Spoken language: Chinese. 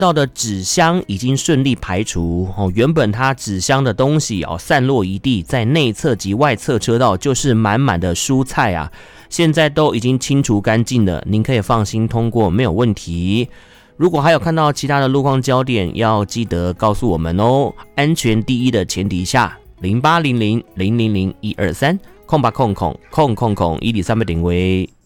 到的纸箱已经顺利排除原本它纸箱的东西散落一地，在内侧及外侧车道就是满满的蔬菜啊，现在都已经清除干净了，您可以放心通过，没有问题。如果还有看到其他的路况焦点，要记得告诉我们哦。安全第一的前提下，0800000123，0800000123，123定位。